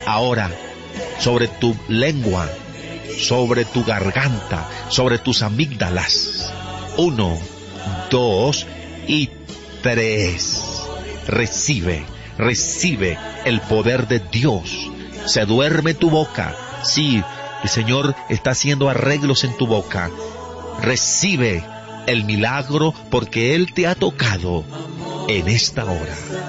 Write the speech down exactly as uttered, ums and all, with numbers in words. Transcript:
Ahora, sobre tu lengua, sobre tu garganta, sobre tus amígdalas. Uno, dos y tres. Recibe, recibe el poder de Dios. Se duerme tu boca. Sí, el Señor está haciendo arreglos en tu boca. Recibe el milagro porque Él te ha tocado en esta hora.